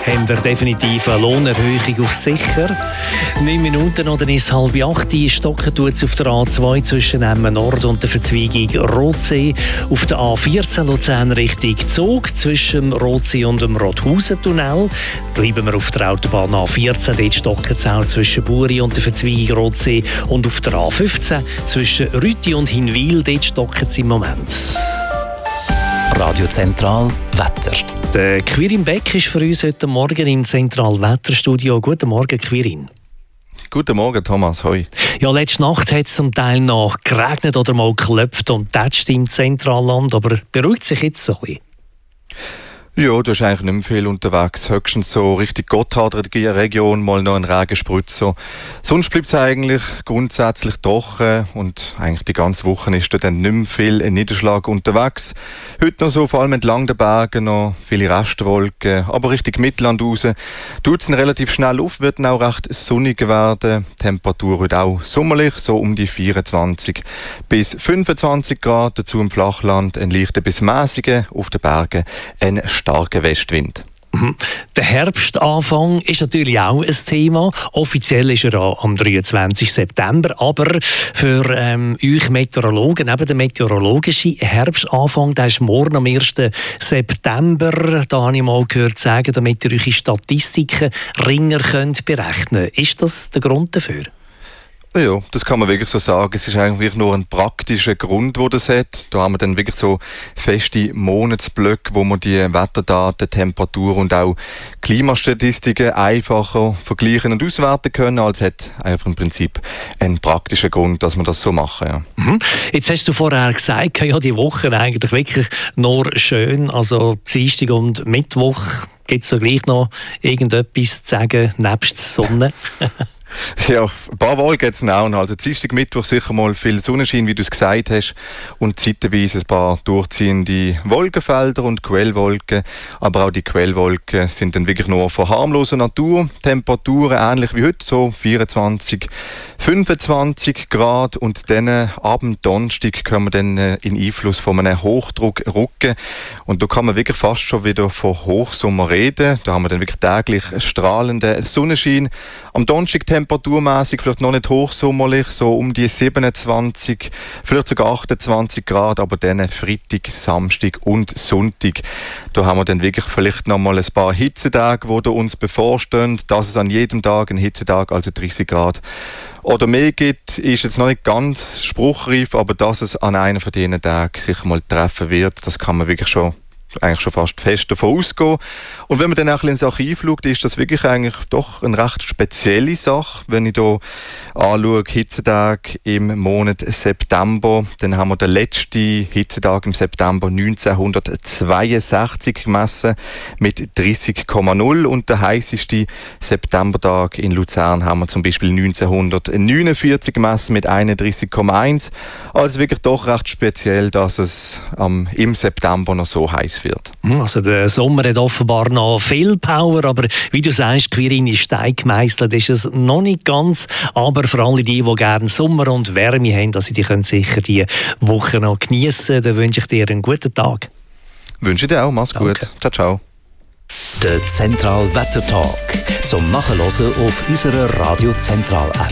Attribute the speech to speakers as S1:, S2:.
S1: haben wir definitiv eine Lohnerhöhung auf sicher. 9 Minuten oder ist es 7:30. Stocken tut es auf der A2 zwischen Emmen Nord und der Verzweigung Rothsee. Auf der A14 Luzern Richtung Zug zwischen Rothsee und dem Rothausen-Tunnel. Bleiben wir auf der Autobahn A14, dort stocken es auch zwischen Buri und der Verzweigung Rothsee. Und auf der A15 zwischen Rütti und Hinwil, dort stocken es im Moment.
S2: Radio Zentral Wetter.
S1: Der Quirin Beck ist für uns heute Morgen im Zentralwetterstudio. Guten Morgen, Quirin.
S3: Guten Morgen, Thomas. Hoi.
S1: Ja, letzte Nacht hat es zum Teil noch geregnet oder mal geklopft und tätscht im Zentralland, aber beruhigt sich jetzt so ein bisschen?
S3: Ja, du hast eigentlich nicht mehr viel unterwegs. Höchstens so richtig Gotthard-Region, mal noch ein Regenspritzer. Sonst bleibt es eigentlich grundsätzlich trocken und eigentlich die ganze Woche ist da dann nicht mehr viel Niederschlag unterwegs. Heute noch so, vor allem entlang der Berge noch viele Restwolken, aber Richtung Mittelland raus. Tut es relativ schnell auf, wird dann auch recht sonnig werden. Die Temperatur wird auch sommerlich, so um die 24 bis 25 Grad. Dazu im Flachland ein leichter bis mäßiger, auf den Bergen ein starker Westwind.
S1: Der Herbstanfang ist natürlich auch ein Thema. Offiziell ist er am 23. September, aber für euch Meteorologen, eben der meteorologische Herbstanfang, der ist morgen am 1. September. Da habe ich mal gehört sagen, damit ihr eure Statistiken ringer könnt berechnen. Ist das der Grund dafür?
S3: Ja, das kann man wirklich so sagen. Es ist eigentlich nur ein praktischer Grund, wo das hat. Da haben wir dann wirklich so feste Monatsblöcke, wo man die Wetterdaten, Temperatur und auch Klimastatistiken einfacher vergleichen und auswerten können, als hat einfach im Prinzip einen praktischen Grund, dass wir das so machen. Ja.
S1: Jetzt hast du vorher gesagt, ja, die Woche eigentlich wirklich nur schön. Also Dienstag und Mittwoch gibt es ja gleich noch irgendetwas zu sagen, nebst der Sonne.
S3: Ja, ein paar Wolken gibt es auch noch. Also Dienstag, Mittwoch sicher mal viel Sonnenschein, wie du es gesagt hast, und zeitweise ein paar durchziehende Wolkenfelder und Quellwolken. Aber auch die Quellwolken sind dann wirklich nur von harmloser Natur. Temperaturen ähnlich wie heute, so 24, 25 Grad. Und dann ab dem Donnerstag können wir dann in Einfluss von einem Hochdruck rücken. Und da kann man wirklich fast schon wieder von Hochsommer reden. Da haben wir dann wirklich täglich strahlenden Sonnenschein. Am Donnerstag temperaturmäßig vielleicht noch nicht hochsommerlich, so um die 27, vielleicht sogar 28 Grad, aber dann Freitag, Samstag und Sonntag. Da haben wir dann wirklich vielleicht noch mal ein paar Hitzetage, die uns bevorstehen. Dass es an jedem Tag ein Hitzetag, also 30 Grad oder mehr gibt, ist jetzt noch nicht ganz spruchreif, aber dass es an einem von diesen Tagen sich mal treffen wird, das kann man wirklich schon fast fest davon ausgehen. Und wenn man dann auch ein bisschen ins Archiv schaut, ist das wirklich eigentlich doch eine recht spezielle Sache. Wenn ich hier anschaue, Hitzetag im Monat September, dann haben wir den letzten Hitzetag im September 1962 gemessen mit 30,0 und der heißeste Septembertag in Luzern haben wir zum Beispiel 1949 gemessen mit 31,1. Also wirklich doch recht speziell, dass es im September noch so heiß wird.
S1: Also der Sommer hat offenbar noch viel Power, aber wie du sagst, Quirin ist Stein gemeistert, ist es noch nicht ganz. Aber für alle die gerne Sommer und Wärme haben, also die können sicher die Woche noch genießen. Dann wünsche ich dir einen guten Tag.
S3: Wünsche dir auch, mach's gut. Ciao, ciao.
S2: Der Zentral Wetter Talk zum Nachhören auf unserer Radio Zentral App.